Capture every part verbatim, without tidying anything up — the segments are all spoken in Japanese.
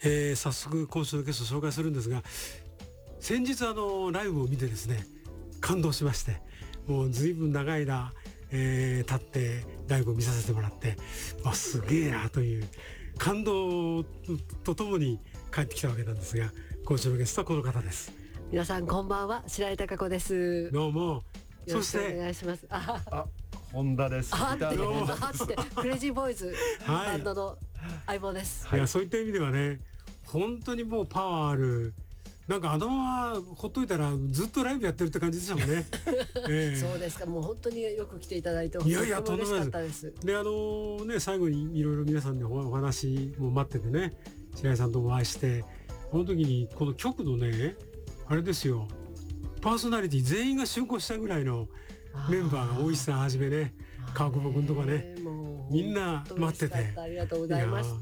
えー、早速今週のゲストを紹介するんですが、先日あのライブを見てですね、感動しまして、もう随分長い間、えー、経ってライブを見させてもらって、あ、すげえなという感動とともに帰ってきたわけなんですが、今週のゲストはこの方です。 皆さんこんばんは、白井貴子です。 どうも。 よろしくお願いします。ああ、本田です。 あってギターのあってクレイジーボーイズはいバンドの相棒です。 いや、そういった意味ではね、本当にもうパワーある、なんかあのままほっといたらずっとライブやってるって感じでしたもんね。えー、 そうですか。もう本当によく来ていただいて、 いやいやとても嬉しかったとんでもないです。 で、あのね、最後にいろいろ皆さんでお話も待っててね、白井さんともお会いして、この時にこの曲のね、あれですよ、パーソナリティ全員が集合したぐらいのメンバーが大石さんはじめね、川久保君とかね、みんな待ってて、 ありがとうございました。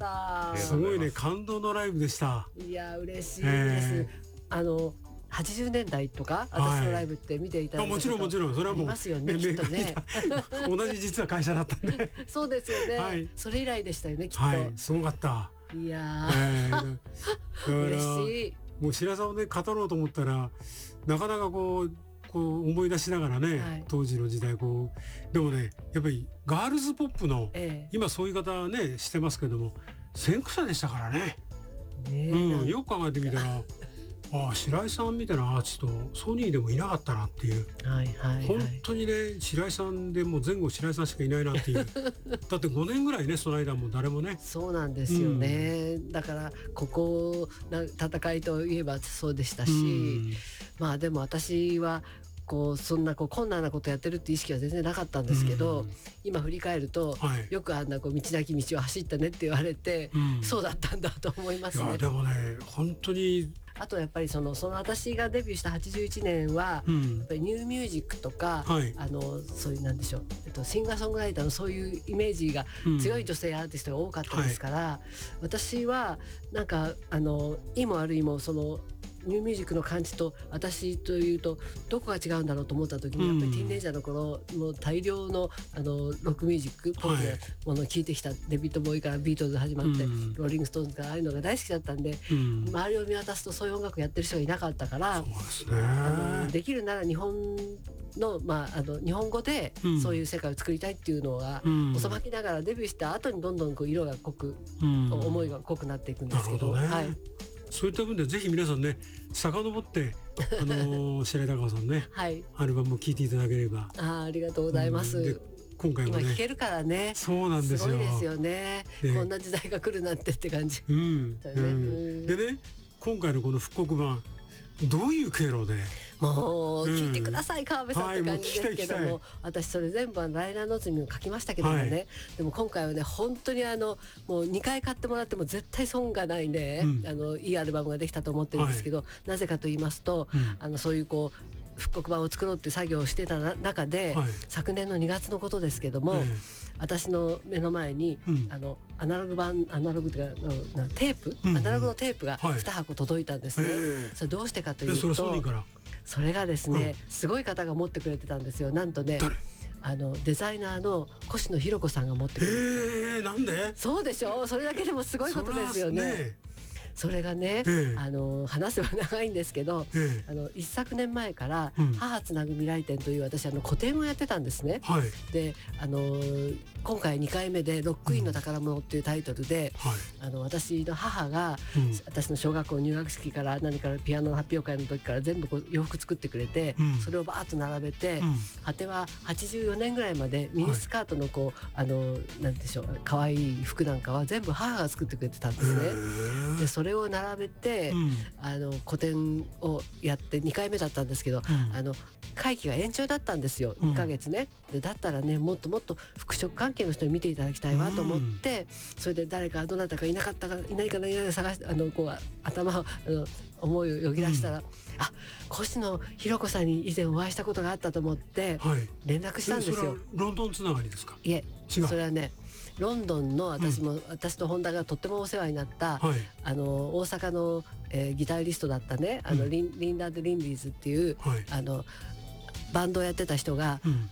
すごいね、感動のライブでした。 いや嬉しいです。 えー、 あのはちじゅうねんだいとか、私のライブって見ていただいた、 はい、もちろんもちろん、それはもういますよね、きっとね。 同じ実は会社だったんで。 そうですよね、はい、それ以来でしたよね、きっと。はい、 すごかった。 いやー、 えー、嬉しい。 もう白さをね語ろうと思ったら、なかなかこうこう思い出しながらね、はい、当時の時代こうでもね、やっぱりガールズポップの、ええ、今そういう方ねしてますけども、先駆者でしたからね。ね、うん、よく考えてみたらああ、白井さんみたいなアーティストソニーでもいなかったなっていう、はいはいはい、本当にね、白井さんでもう前後白井さんしかいないなっていうだってごねんぐらいね、その間も誰もね。 そうなんですよね、うん、だからここな戦いといえばそうでしたし、うん、まあでも私はこうそんなこう困難なことやってるって意識は全然なかったんですけど、うん、今振り返ると、はい、よくあんなこう道なき道を走ったねって言われて、うん、そうだったんだと思いますね。 いやでもね、本当にあとやっぱりそのその私がデビューしたはちじゅういちねんは、うん、やっぱりニューミュージックとか、はい、あのそういうなんでしょう、えっと、シンガーソングライターのそういうイメージが強い女性アーティストが多かったですから、うん、はい、私はなんかあのいいも悪いもそのニューミュージックの感じと私というとどこが違うんだろうと思った時に、やっぱりティーンエイジャーの頃の大量のあのロックミュージックポップなものを聴いてきた、デビッド・ボーイからビートルズ始まって、うん、ローリング・ストーンズからああいうのが大好きだったんで、うん、周りを見渡すとそういう音楽やってる人がいなかったから、 そうですね、 あのできるなら日本の、まあ、あの日本語でそういう世界を作りたいっていうのが、うん、遅まきながらデビューした後にどんどんこう色が濃く、うん、思いが濃くなっていくんですけど、 なるほどね、 はい、 そういった分でぜひ皆さんね、遡ってあのー、白井貴子さんね、はい、アルバムを聴いていただければ。 あ, ありがとうございます、うん、で今回もね、 今聴けるからね。 そうなんですよ、 すごいですよね、こんな時代が来るなんてって感じ、 うん、ね、うん、でね、今回のこの復刻版どういう経路でもう聞いてください、うん、川辺さんって感じですけども、はい、も私それ全部ライナーノーツにも書きましたけどもね、はい、でも今回はね本当にあのもうにかい買ってもらっても絶対損がないね、うん、あのいいアルバムができたと思ってるんですけど、はい、なぜかと言いますと、うん、あのそういうこう復刻版を作ろうっていう作業をしてた中で、はい、昨年のにがつのことですけども、えー私の目の前に、うん、あのアナログ版アナログというかテープ、うんうん、アナログのテープがにはこ届いたんですね、はい、それどうしてかというと、それ, それがですね、うん、すごい方が持ってくれてたんですよ。なんとね、あのデザイナーの越野ひろ子さんが持ってくれて、 えー、なんで？ そうでしょう、それだけでもすごいことですよね。それがね、ええ、あの話せば長いんですけど、ええ、あの一昨年前から、うん、母つなぐ未来展という私あの個展をやってたんですね、はい、であの今回にかいめでロックインの宝物っていうタイトルで、うん、あの私の母が、うん、私の小学校入学式から何からピアノの発表会の時から全部こう洋服作ってくれて、うん、それをバーッと並べて、うん、果てははちじゅうよねんぐらいまでミニスカートのこう、はい、あのなんでしょう、可愛い服なんかは全部母が作ってくれてたんですね。でそれを並べて、うん、あの個展をやってにかいめだったんですけど、うん、あの会期が延長だったんですよ、にかげつね。でだったらね、もっともっと服飾関係の人に見ていただきたいわと思って、うん、それで誰かどなたかいなかったかいないかないないか探してあのこう頭をあの思いをよぎ出したら、うん、あ、越野ひろ子さんに以前お会いしたことがあったと思って連絡したんですよ、はい、 それはロンドンつながりですか？ いえ、違う、それはねロンドンの私も、うん、私と本田がとってもお世話になった、はい、あの大阪の、えー、ギタリストだったね、あの、うん、リン、リンダード・リンディーズっていう、はい、あのバンドをやってた人が、うん、